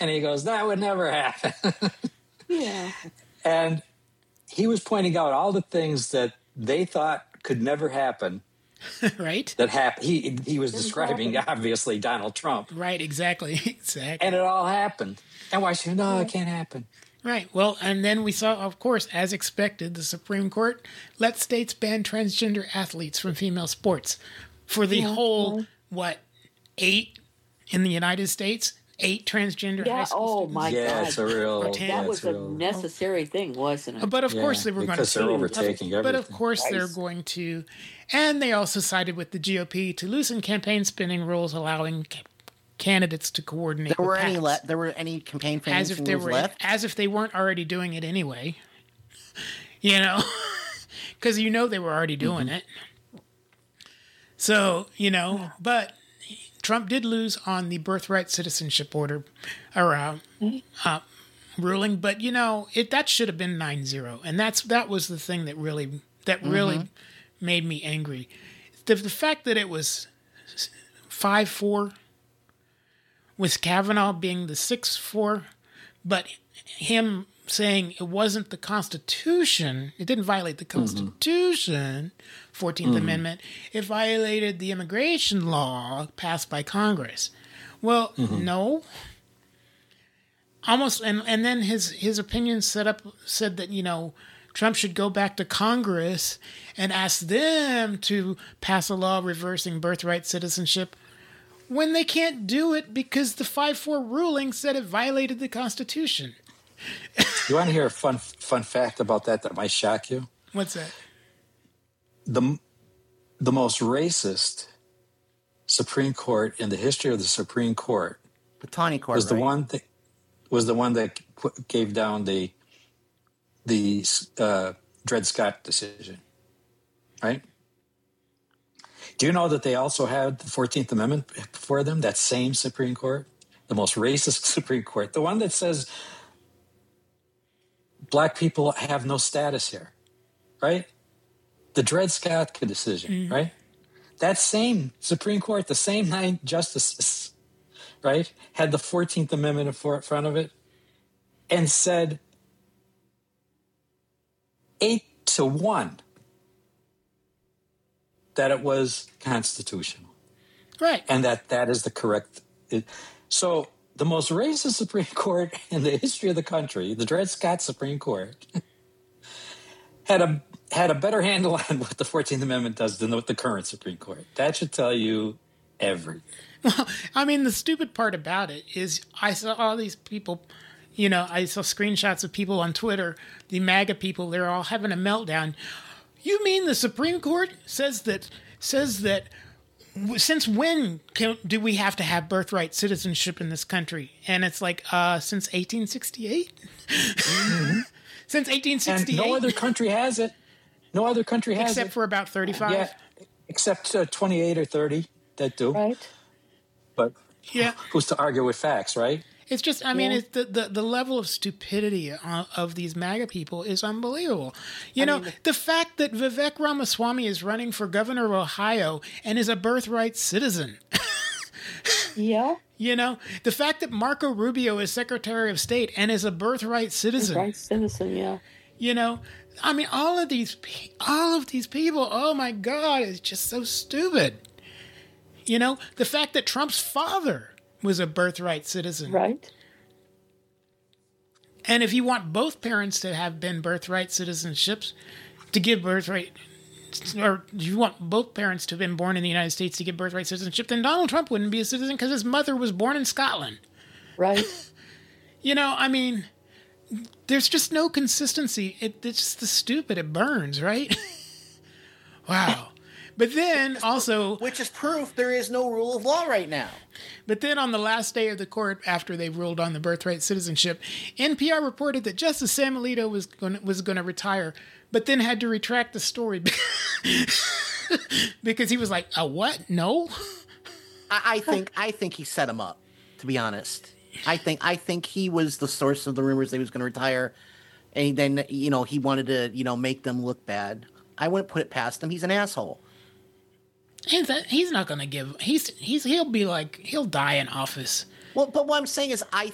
And he goes, that would never happen. Yeah. And he was pointing out all the things that they thought could never happen. Right. That happened. He was describing, obviously, Donald Trump. Right, exactly. And it all happened. And why should no, it can't happen. Right. Well, and then we saw, of course, as expected, the Supreme Court let states ban transgender athletes from female sports for the whole, 8 in the United States? 8 transgender high school students? God. It's a real... That was a necessary thing, wasn't it? But of course they were going to... Because they're overtaking everything. But of course they're going to... And they also sided with the GOP to loosen campaign spending rules, allowing candidates to coordinate There were any campaign finance rules left? As if they weren't already doing it anyway. You know? Because you know they were already doing it. So, you know, but... Trump did lose on the birthright citizenship order ruling, but you know that should have been 9-0, and that was the thing that really made me angry. The fact that it was 5-4, with Kavanaugh being the 6-4, but him saying it wasn't the Constitution, it didn't violate the Constitution, 14th Amendment, it violated the immigration law passed by Congress. Well, no. Almost, and then his opinion said that, you know, Trump should go back to Congress and ask them to pass a law reversing birthright citizenship when they can't do it because the 5-4 ruling said it violated the Constitution. You want to hear a fun fact about that might shock you? What's that? The most racist Supreme Court in the history of the Supreme Court, the Taney Court, was the one that gave down the Dred Scott decision, right? Do you know that they also had the 14th Amendment before them? That same Supreme Court, the most racist Supreme Court, the one that says Black people have no status here, right? The Dred Scott decision, right? That same Supreme Court, the same 9 justices, right, had the 14th Amendment in front of it and said 8-1 that it was constitutional. Right. And that is the correct... So the most racist Supreme Court in the history of the country, the Dred Scott Supreme Court, had a better handle on what the 14th Amendment does than what the current Supreme Court. That should tell you everything. Well, I mean, the stupid part about it is I saw all these people, you know, I saw screenshots of people on Twitter, the MAGA people, they're all having a meltdown. You mean the Supreme Court says that since when do we have to have birthright citizenship in this country? And it's like, since 1868? Since 1868? And no other country has it. No other country has except it. for about 35? Yeah, except 28 or 30 that do. Right. But yeah, who's to argue with facts, right? It's just, I mean, it's the level of stupidity of these MAGA people is unbelievable. You know, the fact that Vivek Ramaswamy is running for governor of Ohio and is a birthright citizen. Yeah. You know, the fact that Marco Rubio is Secretary of State and is a birthright citizen. Birthright citizen, yeah. You know, I mean, all of these people, oh my God, it's just so stupid. You know, the fact that Trump's father was a birthright citizen. Right. And if you want both parents to have been birthright citizenships, to give birthright, or you want both parents to have been born in the United States to give birthright citizenship, then Donald Trump wouldn't be a citizen because his mother was born in Scotland. Right. You know, I mean, there's just no consistency. It's just the stupid. It burns, right? Wow. But then also... Which is proof there is no rule of law right now. But then on the last day of the court, after they ruled on the birthright citizenship, NPR reported that Justice Sam Alito was going to retire, but then had to retract the story because he was like, "A what? No." I think he set him up. To be honest, I think he was the source of the rumors that he was going to retire, and then he wanted to make them look bad. I wouldn't put it past him. He's an asshole. He's not going to give. He'll be like, he'll die in office. Well, but what I'm saying is, I